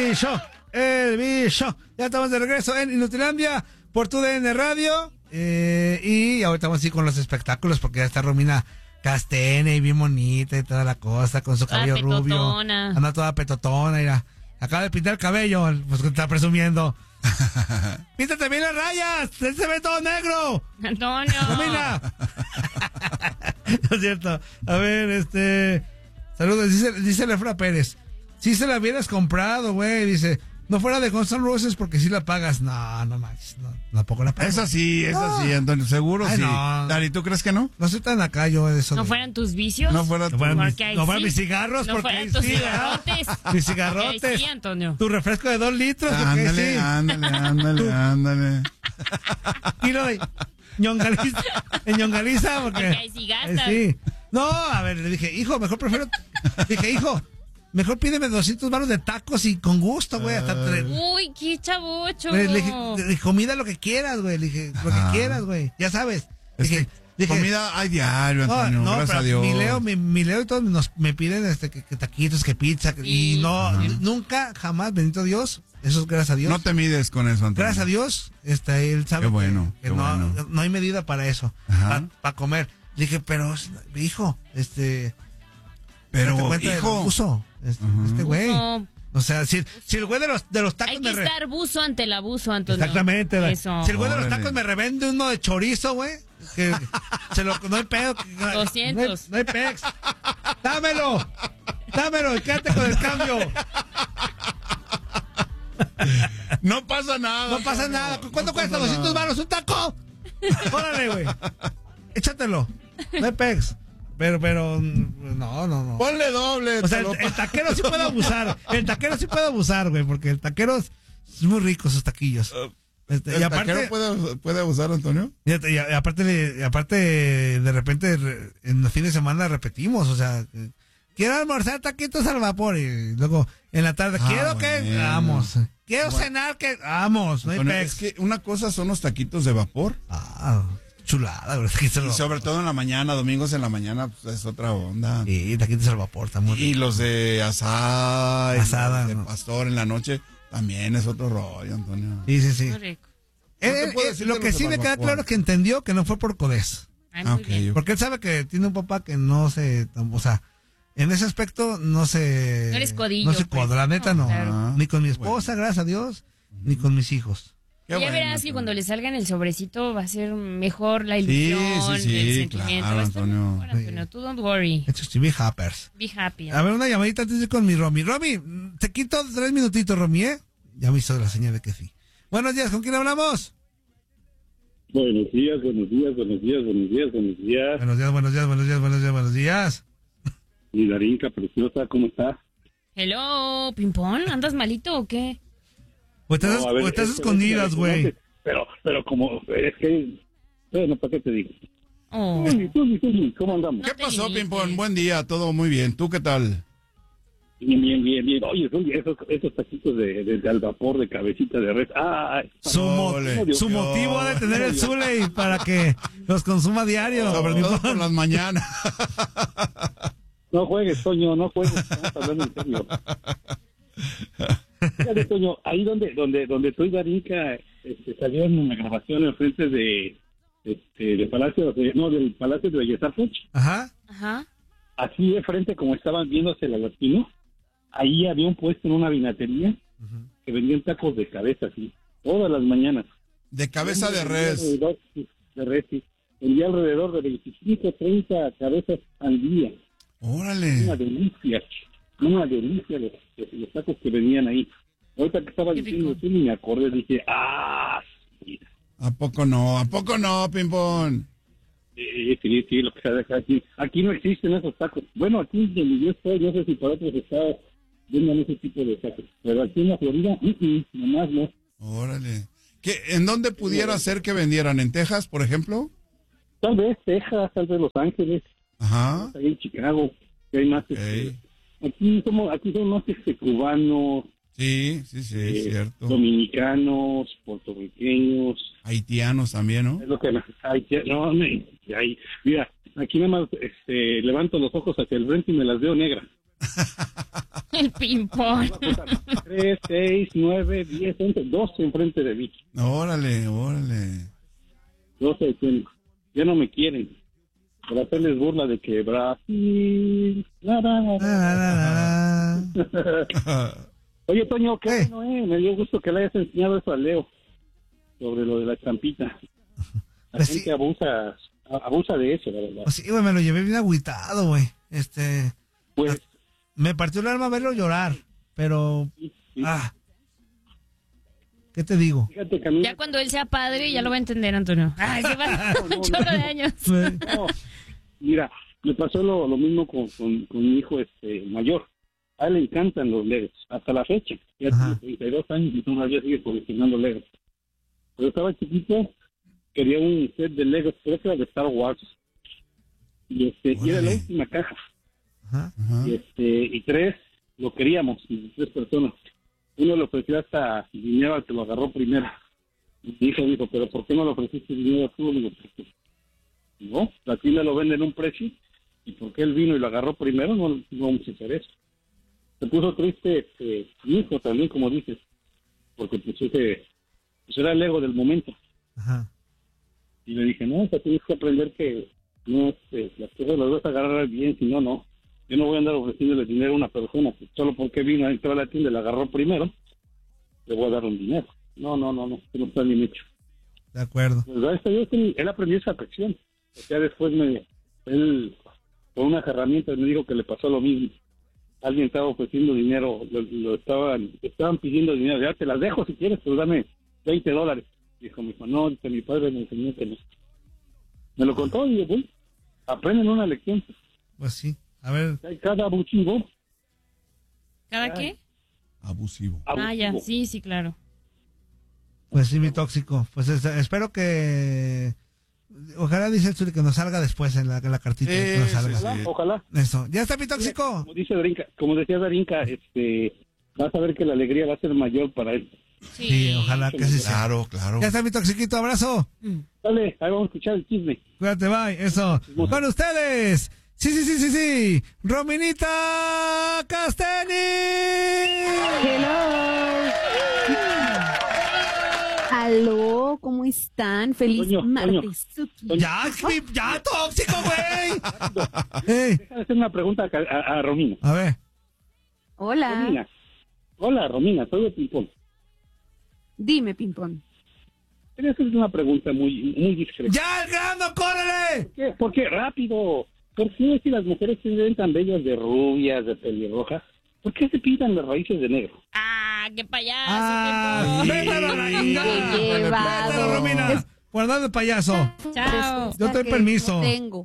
El bicho. Ya estamos de regreso en Inutilandia por tu DN Radio. Y ahorita vamos a ir con los espectáculos porque ya está Romina Castene y bien bonita y toda la cosa con su cabello rubio. Anda toda petotona, mira. Acaba de pintar el cabello, pues que está presumiendo. Píntate bien las rayas, se ve todo negro. Antonio. Romina. No es cierto. A ver, saludos, dice Lefra Pérez. Si se la hubieras comprado, güey, dice. No fuera de Guns N' Roses porque si la pagas. No manches, no, tampoco la pagas. Esa sí, Antonio, seguro. Ay, sí. No. Dari, ¿tú crees que no? No soy tan acá yo de eso. ¿No fueran tus vicios? No fueran mis cigarros, no porque fueran tus cigarrotes. Mis cigarrotes. Sí, Antonio. Tu refresco de 2 litros. Ándale, sí. ándale. Kilo de ñongaliza, porque ahí sí gastas. Sí. No, a ver, le dije, hijo, mejor pídeme 200 baros de tacos y con gusto, güey. Uy, qué chavocho. Le dije, comida lo que quieras, güey. Le dije, lo que quieras, güey. Ya sabes. Dije, comida hay diario, Antonio, gracias a Dios. Mi Leo y todos me piden que taquitos, que pizza. Sí. Y nunca, jamás, bendito Dios. Eso es gracias a Dios. No te mides con eso, Antonio. Gracias a Dios, él sabe qué bueno, que no hay medida para eso, para comer. Le dije, pero, hijo, pero, hijo, uso. Güey. O sea, si el güey de los tacos hay que estar buzo ante el abuso, Antonio. Exactamente. Eso. Si el güey de los tacos me revende uno de chorizo, güey, que no hay pedo. 200. No hay pex. Dámelo y quédate con el cambio. No pasa nada. No pasa nada. ¿Cuánto cuesta? 200 baros un taco. Órale, güey. Échatelo. No hay pex. Pero, no. Ponle doble. O sea, el taquero sí puede abusar. Güey, porque el taquero es muy rico, sus taquillos. ¿El taquero puede abusar, Antonio? Y aparte, de repente, en los fines de semana repetimos, o sea, quiero almorzar taquitos al vapor, y luego en la tarde, vamos. Quiero cenar, vamos, no hay Antonio, pex. Es que una cosa son los taquitos de vapor. Chulada, güey. Y sobre todo en la mañana, domingos en la mañana, pues es otra onda. Sí, taquitos al vapor, está muy rico. Y los de asada, y los de pastor en la noche, también es otro rollo, Antonio. Sí. Muy rico. Lo que sí me queda claro es que entendió que no fue por codés. Okay. Porque él sabe que tiene un papá que no se, o sea, en ese aspecto no eres codillo. No se codo, la neta no. Claro. Ni con mi esposa, gracias a Dios, ni con mis hijos. Ya verás que cuando le salga en el sobrecito va a ser mejor la ilusión, el sentimiento. Claro, Antonio. Antonio, tú don't worry. Be happers. Be happy. A ver, una llamadita antes de ir con mi Romy. Romy, te quito 3 minutitos, Romy, ¿eh? Ya me hizo la señal de que sí. Buenos días, ¿con quién hablamos? Buenos días. Buenos días. Y Darinka, preciosa, ¿cómo está? Hello, Pimpón, ¿andas malito o qué? O estás escondidas, güey. Pero como, es que, bueno, ¿para qué te digo? Tú, ¿cómo andamos? ¿Qué pasó, Pimpón? Buen día, todo muy bien. ¿Tú qué tal? Bien. Oye, esos taquitos de al vapor de cabecita de res. Su motivo de tener el Zuley para que los consuma diario. Sobre todo por las mañanas. No juegues, Toño, no juegues. Estamos hablando en serio. Fíjate, Toño, ahí donde tú y Darinka salieron en una grabación en frente del Palacio de Belleza Fuch. Ajá. Así de frente, como estaban viéndose la latino, ahí había un puesto en una vinatería que vendían tacos de cabeza, así, todas las mañanas. De cabeza de res. De res, sí. Vendía alrededor de 25, 30 cabezas al día. Órale. Una delicia los tacos que venían ahí. Ahorita que estaba diciendo eso, me acordé, dije, sí. ¿A poco no, Pimpón? Sí, lo que se deja aquí. Aquí no existen esos tacos. Bueno, aquí donde yo estoy, no sé si por otros estados venden ese tipo de tacos. Pero aquí en la Florida, nomás no. Órale. ¿En dónde pudiera ser que vendieran? ¿En Texas, por ejemplo? Tal vez Texas, tal vez Los Ángeles. Ajá. Ahí en Chicago, que hay más. Aquí son más cubanos. Sí, cierto. Dominicanos, puertorriqueños. Haitianos también, ¿no? Es lo que mira, aquí nada más levanto los ojos hacia el frente y me las veo negras. El ping-pong. 3, 6, 9, 10, 11, 12 enfrente de mí. Órale. 12 que ya no me quieren. Para hacerles burla de que Brasil. Oye, Toño, qué bueno, me dio gusto que le hayas enseñado eso a Leo. Sobre lo de la champita. La Pues gente sí. abusa de eso, la verdad. Pues sí, güey, me lo llevé bien agüitado, güey. Pues, Me partió el alma verlo llorar, pero... sí. ¿Qué te digo? Fíjate que a mí... Ya cuando él sea padre, ya lo va a entender, Antonio. Ay, se va un chorro de años. No, mira, me pasó lo mismo con mi hijo mayor. A él le encantan los Legos, hasta la fecha. Ya Ajá. tiene 32 años y todavía sigue coleccionando Legos. Pero estaba chiquito, quería un set de Legos, creo que era de Star Wars. Y era la última caja. Ajá. Y 3 lo queríamos, y 3 personas. Uno le ofreció hasta dinero al que lo agarró primero. Y mi hijo dijo, pero ¿por qué no le ofreciste dinero tú? Le digo, porque no, la tienda lo vende en un precio, y porque él vino y lo agarró primero, no vamos a hacer eso. Se puso triste mi hijo también, como dices, porque pues era el ego del momento. Ajá. Y le dije, no, o sea, tienes que aprender que no las cosas las vas a agarrar bien, si no, no. Yo no voy a andar ofreciéndole dinero a una persona que solo porque vino a entrar a la tienda y la agarró primero, le voy a dar un dinero. No, que no está bien hecho. De acuerdo. Pues gracias a Dios, él aprendió esa afección. O sea, después él con unas herramientas me dijo que le pasó lo mismo. Alguien estaba ofreciendo dinero, estaban pidiendo dinero, ya te las dejo si quieres, pero dame $20. Dijo, mi hijo, no, mi padre me enseñó que no. Me lo contó y bueno, aprenden una lección. Pues sí. A ver. Hay cada abusivo. ¿Cada qué? Abusivo. Ah, ya, sí, claro. Pues sí, mi tóxico. Pues espero que... Ojalá, dice el Zuli, que nos salga después en la cartita. Que nos salga. sí. Ojalá. Eso. ¿Ya está mi tóxico? Como decía Darinka, vas a ver que la alegría va a ser mayor para él. Sí, ojalá que así sea. Claro. Ya está mi toxiquito, abrazo. Dale, ahí vamos a escuchar el chisme. Cuídate, bye. Eso. Con ustedes. Sí. Rominita Casteni. Aló, ¿cómo están? Feliz Toño, martes. Ya, tóxico, güey. Déjame hacer una pregunta a Romina. A ver. Hola. Romina. Hola, Romina, soy de Pimpón. Dime, Pimpón. Quería hacer una pregunta muy discreta. ¡Ya, el grano, córrele! ¿Por qué? Rápido. ¿Por qué si las mujeres se ven tan bellas de rubias, de pelirrojas, por qué se pintan las raíces de negro? ¡Qué payaso! ¡Vete a la raíz! Qué llevado. ¡Vete, Romina! Guardado de payaso. ¡Chao! Yo te doy Que permiso. no tengo.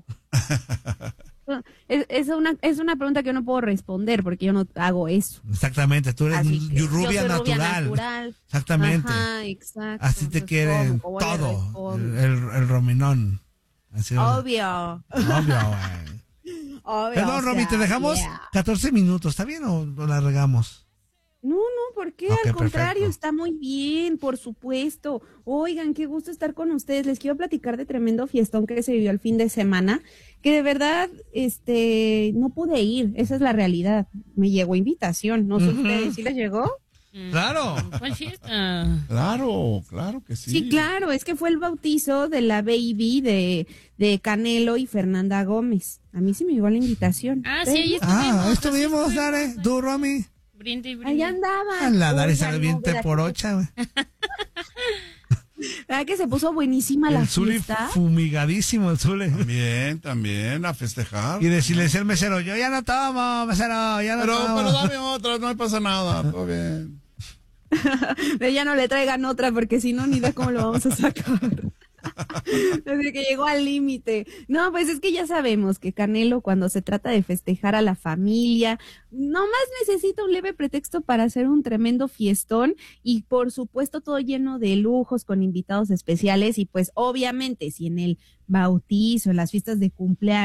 Es una pregunta que yo no puedo responder porque yo no hago eso. Exactamente, tú eres Así que rubia yo soy natural. Exactamente. Ajá, exacto. Así te Pues, quieren ¿cómo le todo. respondo? El Rominón. Así, Obvio. Obvio, güey. Obvio. Perdón, o Romy, sea, te dejamos yeah. 14 minutos. ¿Está bien o la regamos? No, ¿por qué? Ok, Al contrario, perfecto. está muy bien, por supuesto. Oigan, qué gusto estar con ustedes. Les quiero platicar de tremendo fiestón que se vivió el fin de semana, que de verdad, no pude ir. Esa es la realidad. Me llegó invitación. No sé ustedes, ¿sí les llegó? Claro. ¿Cuál fiesta? Claro que sí. Sí, claro, es que fue el bautizo de la baby de Canelo y Fernanda Gómez. A mí sí me llegó la invitación. Sí, ahí estuvimos. Estuvimos, Dare. ¿Tú, Romy? Brinde. Allá andaban. La Dare Oigan, sale bien no, ¿verdad por que- 8, güey. ¿Verdad que se puso buenísima la El Zuli fiesta? fumigadísimo, el Zuli. También, a festejar. Y decirle al mesero, yo ya no tomo, mesero, ya no Pero tomo. dame otra, no me pasa nada, todo bien. Ya no le traigan otra porque si no, ni idea cómo lo vamos a sacar. Desde que llegó al límite. No, pues es que ya sabemos que Canelo, cuando se trata de festejar a la familia, nomás necesita un leve pretexto para hacer un tremendo fiestón y por supuesto todo lleno de lujos con invitados especiales y pues obviamente si en el bautizo, en las fiestas de cumpleaños